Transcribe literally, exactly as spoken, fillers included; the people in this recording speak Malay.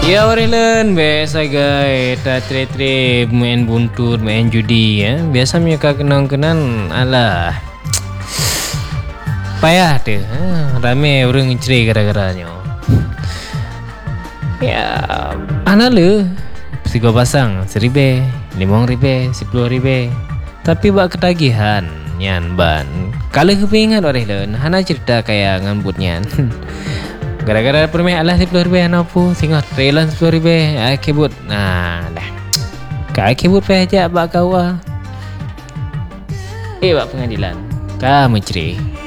Ya Warelen, biasa guys, tak tre-tre main buntur, main judi ya. Biasa mereka kenang-kenang alah. Payah tu, ha? Ramai orang cerai gara-garanya. Ya, anala tiga pasang, seribu, lima ribu, sepuluh ribu. Tapi buat ketagihan, nyan ban. Kalau kepingat Warelen, hana cerita kayak ngambutnya. Gara-gara permeh alah sepuluh ribu anak apa singat relan sepuluh ribu ai kebut nah dah kai kebut peh aja bak kau ah eh bak pengadilan kamu cerai